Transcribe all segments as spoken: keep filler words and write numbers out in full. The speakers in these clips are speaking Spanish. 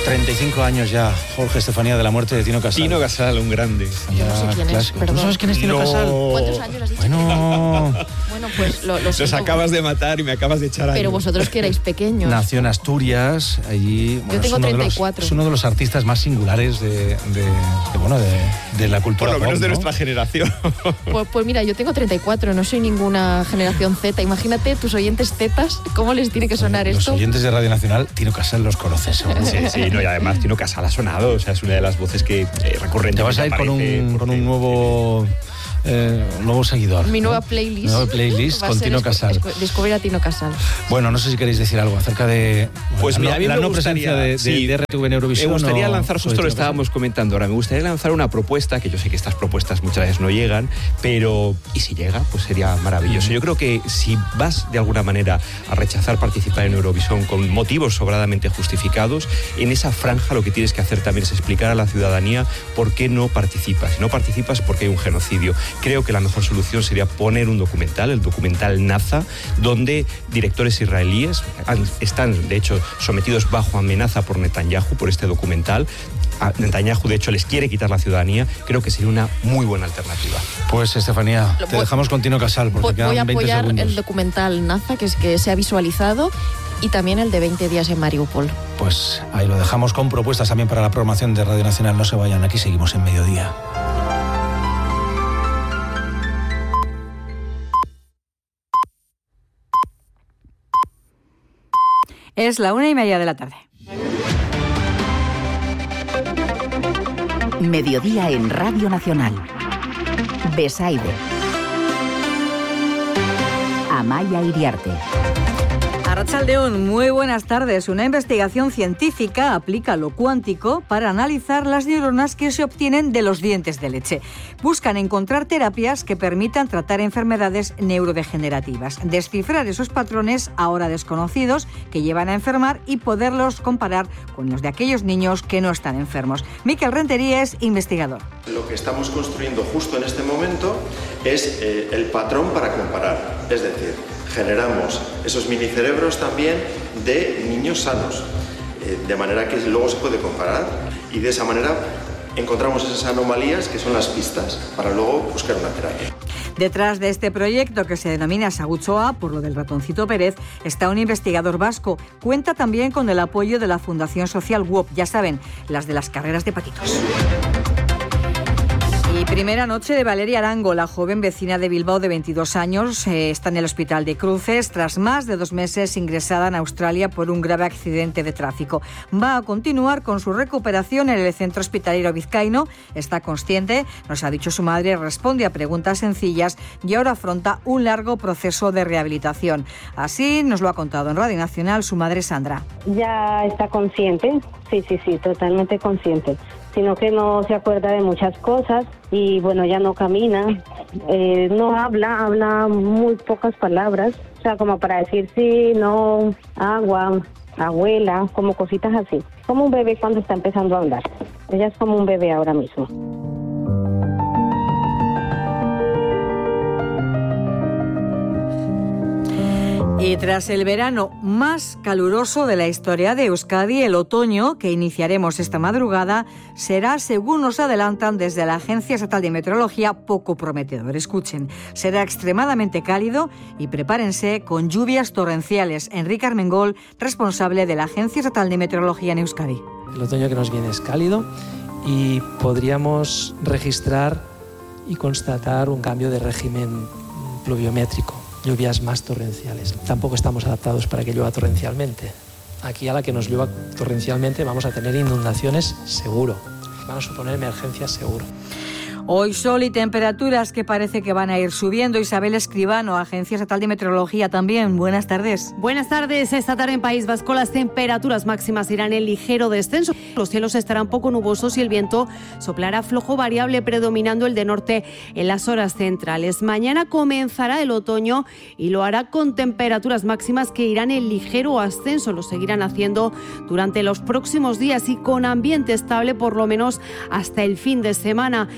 treinta y cinco años ya, Jorge, Estefanía, de la muerte de Tino Casal. Tino Casal, un grande. Yo no sé quién es, perdón. ¿Tú sabes quién es Tino No. Casal? ¿Cuántos años has dicho? Bueno, Bueno, pues lo, lo Los siento. acabas de matar y me acabas de echar a Pero vosotros que erais pequeños. nació en Asturias, allí. Bueno, tengo es uno de los- treinta y cuatro. es uno de los artistas más singulares de, de, de, bueno, de, de la cultura Por lo menos pop, de ¿no? nuestra generación. Pues, pues mira, yo tengo treinta y cuatro, no soy ninguna generación Z. Imagínate tus oyentes tetas, ¿cómo les tiene que sonar Los esto? oyentes de Radio Nacional, Tino Casal los conoces, seguro. Sí, sí, no, y además Tino Casal ha sonado, o sea, es una de las voces que eh, recurrentemente Te vas a ir con aparece un, con porque- un nuevo, eh, un nuevo seguidor. Mi ¿no? nueva playlist. Nueva playlist va a con ser Tino descu- Casal. descu- Descubrir a Tino Casal. Bueno, no sé si queréis decir algo acerca de bueno, Pues la, mira, no, a mí la me no gustaría- presencia de, de, sí, de R T V en Eurovisión. Me gustaría o- lanzar, o justo de lo Tino Casal. estábamos comentando ahora, me gustaría lanzar una propuesta, que yo sé que estas propuestas muchas veces no llegan, pero y si llega, pues sería maravilloso. Yo creo que si vas de alguna manera a rechazar participar en Eurovisión con motivos sobradamente justificados, en esa franja lo que tienes que hacer también es explicar a la ciudadanía por qué no participas. Si no participas porque hay un genocidio. Creo que la mejor solución sería poner un documental, el documental Naza, donde directores israelíes han- están, de hecho, sometidos bajo amenaza por Netanyahu, por este documental. A Netanyahu, de hecho, les quiere quitar la ciudadanía. Creo que sería una muy buena alternativa. Pues, Estefanía, Lo te voy- dejamos con Tino Casal, porque Voy, quedan voy a veinte apoyar segundos. el documental Naza, que es que se ha visualizado, y también el de veinte días en Mariupol. Pues ahí lo dejamos con propuestas también para la programación de Radio Nacional. No se vayan, aquí seguimos en Mediodía. Es la una y media de la tarde. Mediodía en Radio Nacional. Besaide. Amaya Iriarte. Arratsaldeon, muy buenas tardes. Una investigación científica aplica lo cuántico para analizar las neuronas que se obtienen de los dientes de leche. Buscan encontrar terapias que permitan tratar enfermedades neurodegenerativas, descifrar esos patrones ahora desconocidos que llevan a enfermar y poderlos comparar con los de aquellos niños que no están enfermos. Miquel Rentería es investigador. Lo que estamos construyendo justo en este momento es eh, el patrón para comparar, es decir, generamos esos minicerebros también de niños sanos, eh, de manera que luego se puede comparar y de esa manera encontramos esas anomalías que son las pistas para luego buscar una terapia. Detrás de este proyecto, que se denomina Sagutxoa, por lo del ratoncito Pérez, está un investigador vasco. Cuenta también con el apoyo de la Fundación Social W O P, ya saben, las de las carreras de patitos. Y primera noche de Valeria Arango, la joven vecina de Bilbao de veintidós años, eh, está en el hospital de Cruces tras más de dos meses ingresada en Australia por un grave accidente de tráfico. Va a continuar con su recuperación en el centro hospitalario vizcaíno, está consciente, nos ha dicho su madre, responde a preguntas sencillas y ahora afronta un largo proceso de rehabilitación. Así nos lo ha contado en Radio Nacional su madre Sandra. Ya está consciente, sí, sí, sí, totalmente consciente, sino que no se acuerda de muchas cosas y bueno, ya no camina, eh, no habla, habla muy pocas palabras, o sea, como para decir sí, no, agua, abuela, como cositas así, como un bebé cuando está empezando a hablar. Ella es como un bebé ahora mismo. Y tras el verano más caluroso de la historia de Euskadi, el otoño, que iniciaremos esta madrugada, será, según nos adelantan desde la Agencia Estatal de Meteorología, poco prometedor. Escuchen, será extremadamente cálido y prepárense con lluvias torrenciales. Enrique Armengol, responsable de la Agencia Estatal de Meteorología en Euskadi. El otoño que nos viene es cálido y podríamos registrar y constatar un cambio de régimen pluviométrico. Lluvias más torrenciales. Tampoco estamos adaptados para que llueva torrencialmente. Aquí, a la que nos llueva torrencialmente, vamos a tener inundaciones seguro. Van a suponer emergencias seguro. Hoy sol y temperaturas que parece que van a ir subiendo. Isabel Escribano, Agencia Estatal de Meteorología también. Buenas tardes. Buenas tardes. Esta tarde en País Vasco las temperaturas máximas irán en ligero descenso. Los cielos estarán poco nubosos y el viento soplará flojo variable, predominando el de norte en las horas centrales. Mañana comenzará el otoño y lo hará con temperaturas máximas que irán en ligero ascenso. Lo seguirán haciendo durante los próximos días y con ambiente estable por lo menos hasta el fin de semana. Mañana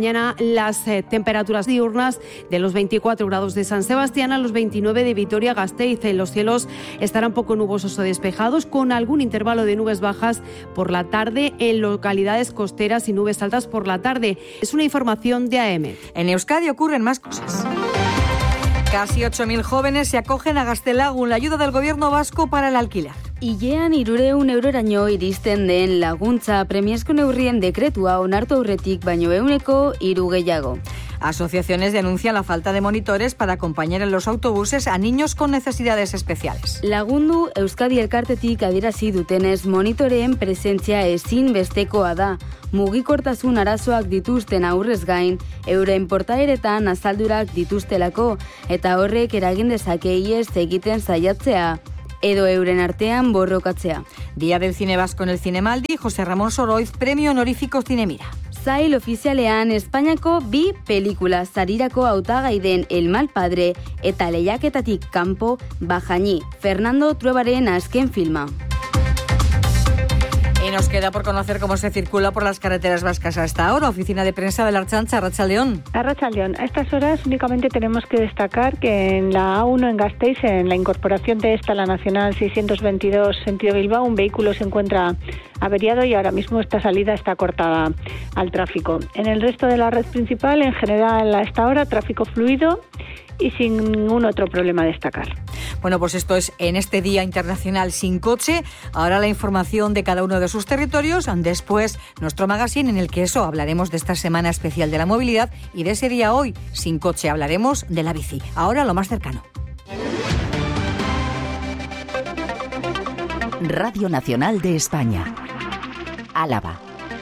mañana las eh, temperaturas diurnas de los veinticuatro grados de San Sebastián a los veintinueve de Vitoria-Gasteiz. Los cielos estarán poco nubosos o despejados, con algún intervalo de nubes bajas por la tarde en localidades costeras y nubes altas por la tarde. Es una información de A M. En Euskadi ocurren más cosas. Casi ocho mil jóvenes se acogen a Gaztelagun, la ayuda del gobierno vasco para el alquiler. Ilean hirurehun euroraino iristen den laguntza premiazko neurrien dekretua onartu aurretik baino ehuneko hiru gehiago. Asociaciones denuncian la falta de monitores para acompañar en los autobuses a niños con necesidades especiales. Lagundu Euskadi Elkartetik adierazi dutenez monitoreen presentzia ezinbestekoa da. Mugikortasun arazoak dituzten aurrez gain, euren portaeretan azaldurak dituztelako eta horrek eragin dezake ihes egiten saiatzea edo euren artean borrokatzea. Día del Cine Vasco en el Cinemaldi, José Ramón Soroiz, premio honorífico Cinemira. Zail ofizialean Espainiako bi pelikula sarirako hautagai den El mal padre eta lehiaketatik kanpo Bajañi, Fernando Truebaren azken filma. Y nos queda por conocer cómo se circula por las carreteras vascas hasta ahora. Oficina de prensa de la Ertzaintza, Arratsaldeon. Arratsaldeon. A estas horas únicamente tenemos que destacar que en la A uno en Gasteiz, en la incorporación de esta, la Nacional seiscientos veintidós sentido Bilbao, un vehículo se encuentra averiado y ahora mismo esta salida está cortada al tráfico. En el resto de la red principal, en general, a esta hora, tráfico fluido y sin ningún otro problema a destacar. Bueno, pues esto es en este Día Internacional Sin Coche. Ahora la información de cada uno de sus territorios. Después, nuestro magazine en el que eso hablaremos de esta Semana Especial de la Movilidad y de ese día hoy, Sin Coche, hablaremos de la bici. Ahora lo más cercano. Radio Nacional de España. Álava.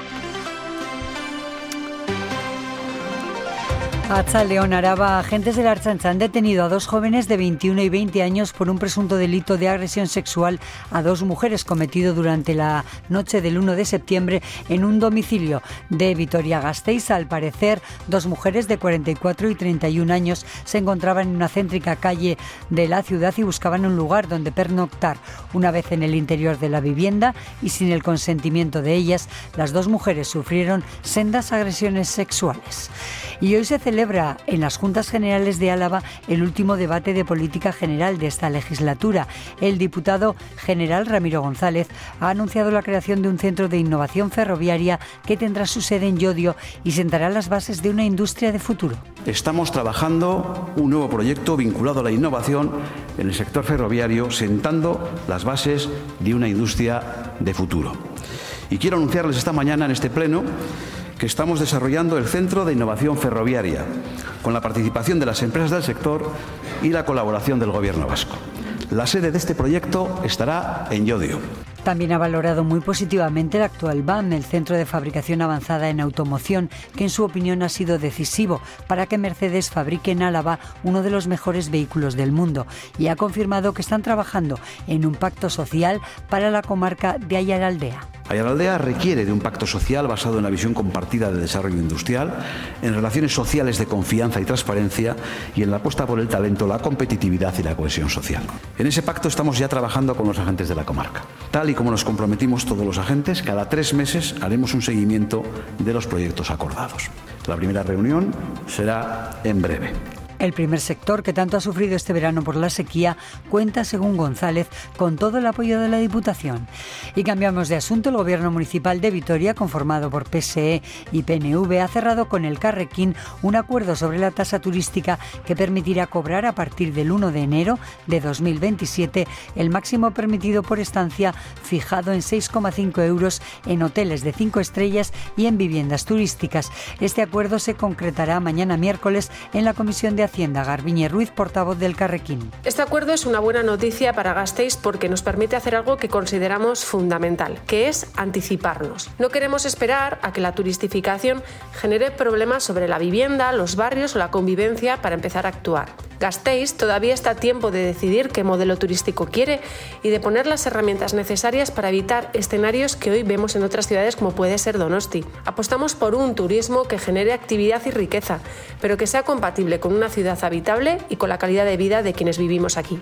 Arratsaldeon, Araba. Agentes de la Ertzaintza han detenido a dos jóvenes de veintiuno y veinte años por un presunto delito de agresión sexual a dos mujeres cometido durante la noche del uno de septiembre en un domicilio de Vitoria-Gasteiz. Al parecer, dos mujeres de cuarenta y cuatro y treinta y un años se encontraban en una céntrica calle de la ciudad y buscaban un lugar donde pernoctar. Una vez en el interior de la vivienda y sin el consentimiento de ellas, las dos mujeres sufrieron sendas agresiones sexuales. Y hoy se celebra en las Juntas Generales de Álava el último debate de política general de esta legislatura. El diputado general Ramiro González ha anunciado la creación de un centro de innovación ferroviaria que tendrá su sede en Llodio y sentará las bases de una industria de futuro. Estamos trabajando un nuevo proyecto vinculado a la innovación en el sector ferroviario, sentando las bases de una industria de futuro. Y quiero anunciarles esta mañana en este pleno que estamos desarrollando el Centro de Innovación Ferroviaria, con la participación de las empresas del sector y la colaboración del Gobierno vasco. La sede de este proyecto estará en Llodio. También ha valorado muy positivamente el actual B A M, el Centro de Fabricación Avanzada en Automoción, que en su opinión ha sido decisivo para que Mercedes fabrique en Álava uno de los mejores vehículos del mundo, y ha confirmado que están trabajando en un pacto social para la comarca de Aiaraldea. Aiaraldea requiere de un pacto social basado en la visión compartida de desarrollo industrial, en relaciones sociales de confianza y transparencia y en la apuesta por el talento, la competitividad y la cohesión social. En ese pacto estamos ya trabajando con los agentes de la comarca. Tal y como nos comprometimos todos los agentes, cada tres meses haremos un seguimiento de los proyectos acordados. La primera reunión será en breve. El primer sector, que tanto ha sufrido este verano por la sequía, cuenta, según González, con todo el apoyo de la Diputación. Y cambiamos de asunto. El Gobierno Municipal de Vitoria, conformado por P S E y P N V, ha cerrado con el Carrequín un acuerdo sobre la tasa turística que permitirá cobrar a partir del uno de enero de dos mil veintisiete el máximo permitido por estancia, fijado en seis coma cinco euros en hoteles de cinco estrellas y en viviendas turísticas. Este acuerdo se concretará mañana miércoles en la Comisión de Hacienda. Garbiñe Ruiz, portavoz del Carrequín. Este acuerdo es una buena noticia para Gasteiz porque nos permite hacer algo que consideramos fundamental, que es anticiparnos. No queremos esperar a que la turistificación genere problemas sobre la vivienda, los barrios o la convivencia para empezar a actuar. Gasteiz todavía está a tiempo de decidir qué modelo turístico quiere y de poner las herramientas necesarias para evitar escenarios que hoy vemos en otras ciudades como puede ser Donosti. Apostamos por un turismo que genere actividad y riqueza, pero que sea compatible con una ciudad habitable y con la calidad de vida de quienes vivimos aquí.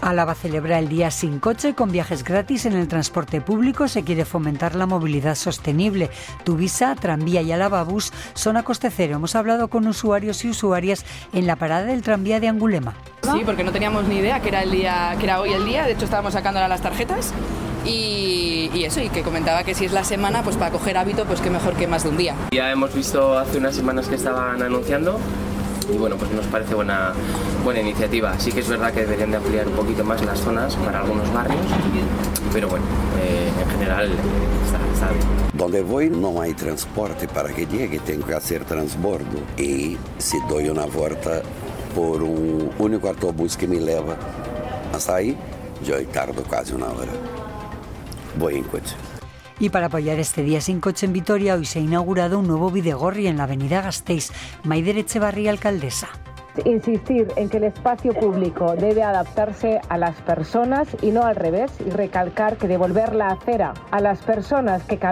Álava celebra el Día Sin Coche con viajes gratis en el transporte público. Se quiere fomentar la movilidad sostenible. Tuvisa, Tranvía y Álava Bus son a coste cero. Hemos hablado con usuarios y usuarias en la parada del tranvía de Angulema. Sí, porque no teníamos ni idea que era el día, que era hoy el día. De hecho, estábamos sacando ahora las tarjetas y, y eso, y que comentaba que si es la semana, pues para coger hábito, pues qué mejor que más de un día. Ya hemos visto hace unas semanas que estaban anunciando. Y bueno, pues nos parece buena, buena iniciativa. Sí que es verdad que deberían de ampliar un poquito más las zonas para algunos barrios, pero bueno, eh, en general está, está bien. Donde voy no hay transporte para que llegue, tengo que hacer transbordo. Y si doy una vuelta por un único autobús que me lleva hasta ahí, yo tardo casi una hora. Voy en coche. Y para apoyar este Día Sin Coche en Vitoria, hoy se ha inaugurado un nuevo bidegorri en la avenida Gasteiz. Maider Echevarría, alcaldesa. Insistir en que el espacio público debe adaptarse a las personas y no al revés, y recalcar que devolver la acera a las personas que caminan